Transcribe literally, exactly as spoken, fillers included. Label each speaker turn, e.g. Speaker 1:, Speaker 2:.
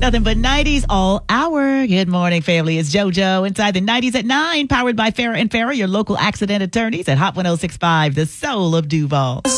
Speaker 1: Nothing but nineties all hour. Good morning, family. It's JoJo inside the nineties at nine, powered by Farrah and Farrah, your local accident attorneys at Hot ten sixty-five, the soul of Duval.